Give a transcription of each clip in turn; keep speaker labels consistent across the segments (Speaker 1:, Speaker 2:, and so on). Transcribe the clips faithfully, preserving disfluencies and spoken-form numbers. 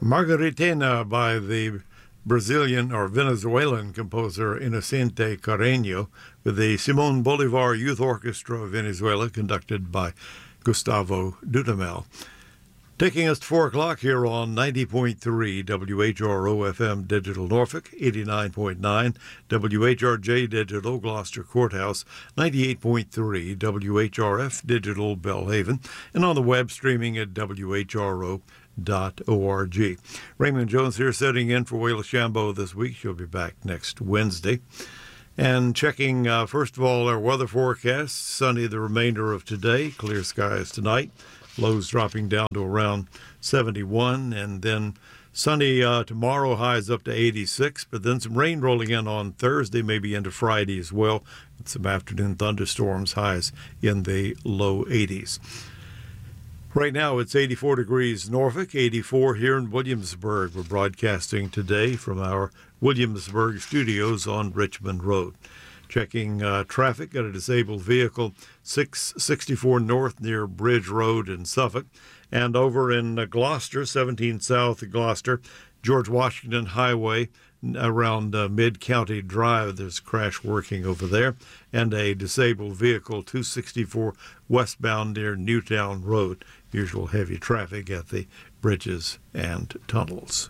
Speaker 1: Margaritena by the Brazilian or Venezuelan composer Inocente Carreño with the Simón Bolívar Youth Orchestra of Venezuela conducted by Gustavo Dudamel. Taking us to four o'clock here on ninety point three W H R O F M Digital Norfolk, eighty-nine point nine W H R J Digital Gloucester Courthouse, ninety-eight point three W H R F Digital Belhaven, and on the web streaming at W H R O dot org. Raymond Jones here sitting in for Wayla Shambo this week. She'll be back next Wednesday. And checking, uh, first of all, our weather forecast. Sunny the remainder of today. Clear skies tonight. Lows dropping down to around seventy-one. And then sunny uh, tomorrow, highs up to eighty-six. But then some rain rolling in on Thursday, maybe into Friday as well. With some afternoon thunderstorms, highs in the low eighties. Right now, it's eighty-four degrees Norfolk, eighty-four here in Williamsburg. We're broadcasting today from our Williamsburg studios on Richmond Road. Checking uh, traffic, got a disabled vehicle, six sixty-four North near Bridge Road in Suffolk. And over in uh, Gloucester, seventeen South Gloucester, George Washington Highway, around uh, Mid-County Drive. There's a crash working over there. And a disabled vehicle, two sixty-four westbound near Newtown Road. Usual heavy traffic at the bridges and tunnels.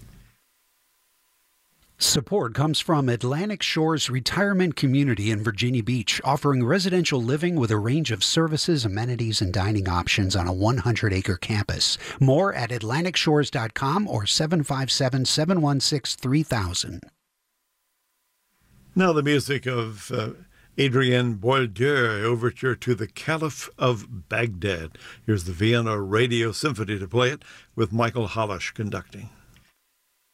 Speaker 2: Support comes from Atlantic Shores Retirement Community in Virginia Beach, offering residential living with a range of services, amenities, and dining options on a one hundred acre campus. More at atlantic shores dot com or seven five seven, seven one six, three thousand.
Speaker 1: Now the music of uh, Adrien Boieldieu, overture to the Caliph of Baghdad. Here's the Vienna Radio Symphony to play it with Michael Halash conducting.